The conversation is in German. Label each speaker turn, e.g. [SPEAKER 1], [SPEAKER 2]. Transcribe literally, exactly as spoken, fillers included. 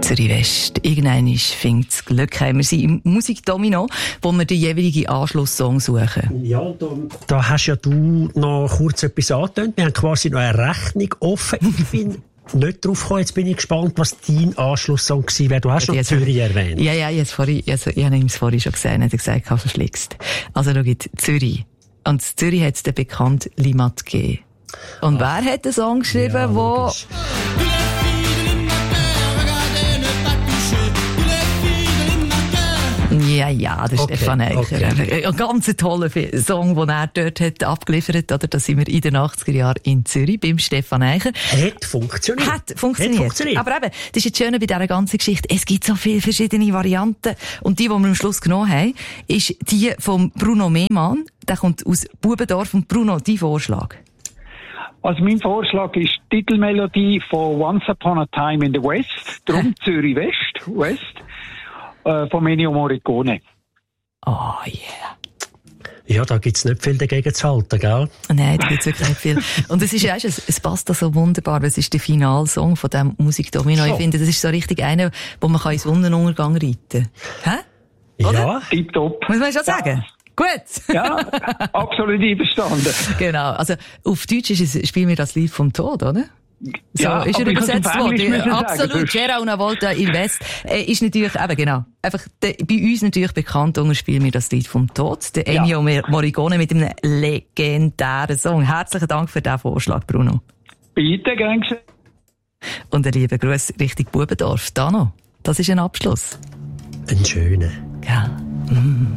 [SPEAKER 1] Zürich West. Irgendwann findet das Glück heim. Wir sind im Musikdomino, wo wir den jeweiligen Anschlusssong suchen.
[SPEAKER 2] Ja, da, da hast ja du noch kurz etwas angetönt. Wir haben quasi noch eine Rechnung offen. Ich bin nicht drauf gekommen. Jetzt bin ich gespannt, was dein Anschlusssong war. Du hast noch Zürich erwähnt.
[SPEAKER 1] Ja, ja, jetzt vorhin, also, ich habe ihm es vorhin schon gesagt, hat er gesagt, ich habe verschlickst. Also, schau jetzt, Zürich. Und in Zürich hat es den bekannten Limat gegeben. Und Ach. wer hat den Song geschrieben, ja, wo... Ja, ja, das ist okay, Stefan Eicher. Okay. Ein ganz toller Song, den er dort hat abgeliefert hat. Da sind wir in den achtziger Jahren in Zürich beim Stefan Eicher.
[SPEAKER 2] Hat funktioniert.
[SPEAKER 1] Hat funktioniert.
[SPEAKER 2] Hat funktioniert.
[SPEAKER 1] Aber eben, das ist jetzt schön bei dieser ganzen Geschichte. Es gibt so viele verschiedene Varianten. Und die, die wir am Schluss genommen haben, ist die von Bruno Mehmann. Der kommt aus Bubendorf. Und Bruno, dein Vorschlag?
[SPEAKER 3] Also mein Vorschlag ist die Titelmelodie von Once Upon a Time in the West. Drum Zürich West. West. Von Ennio Morricone.
[SPEAKER 1] Oh yeah.
[SPEAKER 2] Ja, da gibt's nicht viel dagegen zu halten, gell?
[SPEAKER 1] Nein, da gibt's wirklich nicht viel. Und es ist ja, es passt da so wunderbar, weil es ist der Finalsong von diesem Musikdomino. Ich finde, das ist so richtig einer, wo man in den Sonnenuntergang reiten kann. Hä? Oder?
[SPEAKER 2] Ja.
[SPEAKER 3] Tipptopp.
[SPEAKER 1] Muss man schon sagen? Ja. Gut.
[SPEAKER 3] Ja, absolut einverstanden.
[SPEAKER 1] Genau. Also, auf Deutsch ist es, spielen wir das Lied vom Tod, oder? So,
[SPEAKER 3] ja,
[SPEAKER 1] ist er übersetzt worden. Absolut.
[SPEAKER 3] Sagen,
[SPEAKER 1] Gera una volta il West äh, ist natürlich, eben genau, einfach de, bei uns natürlich bekannt, unter spielen wir das Lied vom Tod. Der Ennio ja. Morricone mit einem legendären Song. Herzlichen Dank für diesen Vorschlag, Bruno.
[SPEAKER 3] Bitte, gern geschehen.
[SPEAKER 1] Und ein lieber Gruß Richtung Bubendorf. Dano, das ist ein Abschluss.
[SPEAKER 2] Ein schöner.
[SPEAKER 1] Ja. Mm.